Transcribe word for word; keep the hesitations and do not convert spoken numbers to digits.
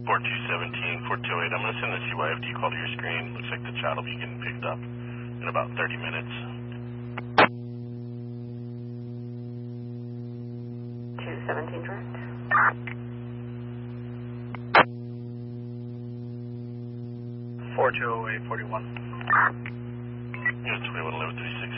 four two one seven, four two eight. I'm going to send the C Y F D call to your screen. Looks like the chat will be getting picked up in about thirty minutes. two seventeen direct. four two oh eight, forty-one. Here's twenty-one eleven thirty-six.